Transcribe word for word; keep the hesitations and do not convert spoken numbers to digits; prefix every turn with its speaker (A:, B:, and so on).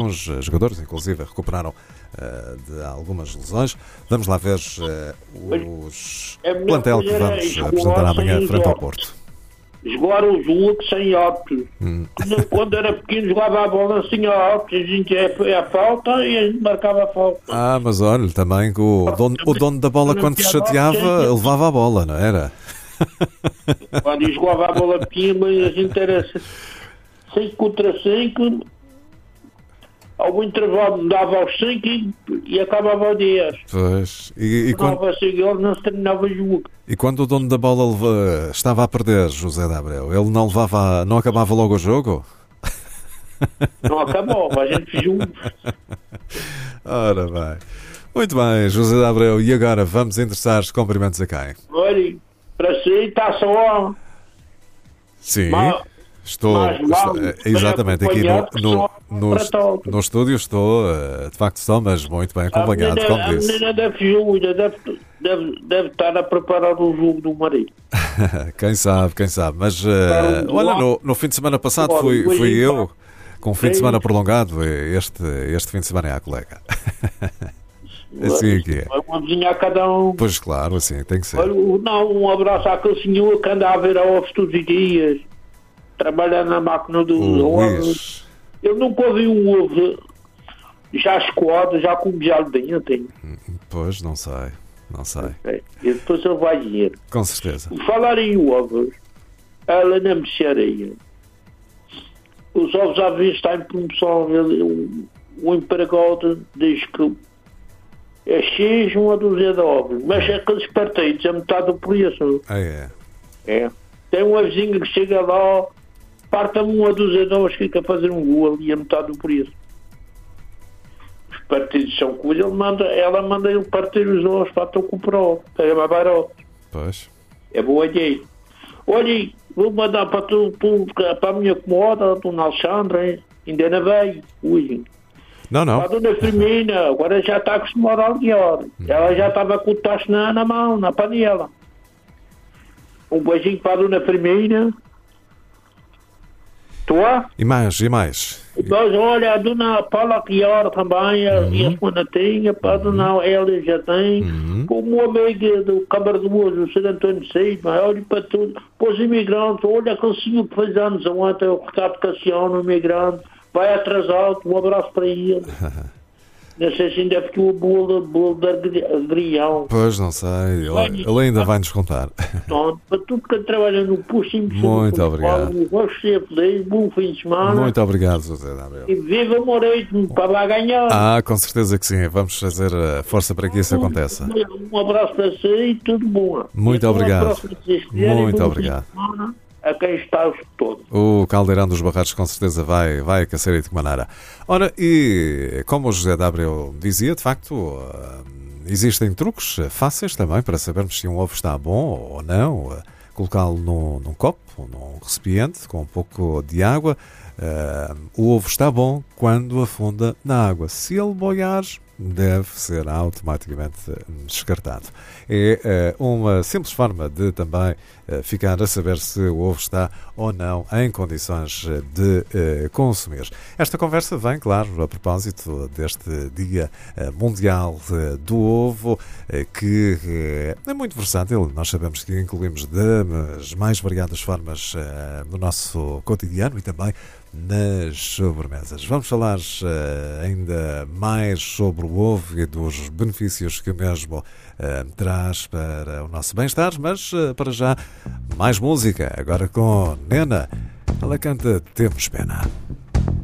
A: Os jogadores, inclusive, recuperaram uh, de algumas lesões. Vamos lá ver uh, os plantel que vamos apresentar amanhã frente ao Porto.
B: Jogar o jogo sem óculos. Hum. Quando era pequeno jogava a bola sem óculos. A gente é a falta e a gente marcava a falta.
A: Ah, mas olha, também o dono, o dono da bola, quando se chateava, levava a bola, não era?
B: Quando eu jogava a bola pequena, a gente era cinco contra cinco. Algum intervalo dava aos cinco e, e acabava ao dez.
A: Pois. E, e quando
B: não se terminava o jogo.
A: E quando o dono da bola leva, estava a perder, José de Abreu, ele não levava, não acabava logo o jogo?
B: Não acabou, a gente junto.
A: Ora bem. Muito bem, José de Abreu. E agora vamos endereçar os cumprimentos a quem?
B: Olha, para si está só.
A: Sim.
B: Mas,
A: Estou,
B: mas,
A: estou
B: mal,
A: exatamente aqui no, no, no, no estúdio, estou, de facto estou, mas muito bem acompanhado,
B: menina,
A: como disse.
B: A menina deve, deve, deve, deve estar a preparar o jogo do marido.
A: Quem sabe, quem sabe, mas uh, olha, no, no fim de semana passado fui, fui eu, com um fim de semana prolongado, este, este fim de semana é a colega. Assim é que é.
B: Uma vizinha a cada um.
A: Pois claro, assim tem que ser.
B: Olha, não, um abraço àquele senhor que anda a ver a ovos todos os dias. Trabalhar na máquina dos ovos. Eu nunca ouvi um ovo já escoado, já com gelo dentro.
A: Pois, não sei, não sei.
B: É, e depois ele vai dinheiro.
A: Com certeza.
B: Falar em ovos, ela na mercearia. Os ovos à vez estão em promoção. O, o empregado diz que é X uma dúzia de ovos, mas é aqueles partidos, é metade do preço.
A: Ah, é?
B: É. Tem uma vizinha que chega lá, parta-me uma dúzia de ovos, fica a fazer um gol ali a metade do preço. Os partidos são coisas, ele manda, ela manda ele partir os ovos para tu comprar ovos, pega mais barato.
A: Pois.
B: É boa ideia. Olha, vou mandar para tu, tu para a minha comoda, a Dona Alexandra, ainda não veio, hoje.
A: Não, não.
B: A Dona Firmina, agora já está acostumada a ligar. Ela já estava com o tacho na, na mão, na panela. Um beijinho para a Dona Firmina. Estou?
A: E mais, e mais?
B: Depois, olha, a Dona Paula Chiara também, uhum. E a semana tinha, para a Dona Elia já tem, uhum. O meu amigo do Câmara do Uso, o Sr. António Seidman, olha para tudo, para os imigrantes, olha aquele senhor que fez anos ontem, o Ricardo Cassiano, o imigrante, vai atrasado, um abraço para ele. Não sei se ainda ficou o bolo, bolo de agrião.
A: Pois, não sei. Ele, ele ainda vai nos contar.
B: Pronto, para tudo que trabalha no puxo.
A: Muito obrigado.
B: Vamos ser feliz, bom fim de semana.
A: Muito obrigado, José Gabriel.
B: E viva o Moreito, para lá ganhar.
A: Ah, com certeza que sim. Vamos fazer força para que isso aconteça.
B: Um abraço para si e tudo bom.
A: Muito obrigado. Muito obrigado.
B: A quem está o todo.
A: O Caldeirão dos Barreiros com certeza vai, vai aquecer e de que maneira. Ora, e como o José de Abreu dizia, de facto, existem truques fáceis também para sabermos se um ovo está bom ou não. Colocá-lo num, num copo, num recipiente com um pouco de água. Uh, o ovo está bom quando afunda na água. Se ele boiar, deve ser automaticamente descartado. É uh, uma simples forma de também uh, ficar a saber se o ovo está ou não em condições de uh, consumir. Esta conversa vem, claro, a propósito deste Dia uh, Mundial uh, do Ovo, uh, que uh, é muito versátil. Nós sabemos que incluímos das mais variadas formas uh, no nosso cotidiano e também nas sobremesas. Vamos falar uh, ainda mais sobre o ovo e dos benefícios que o mesmo uh, traz para o nosso bem-estar, mas uh, para já mais música, agora com Nena. Ela canta Temos Pena.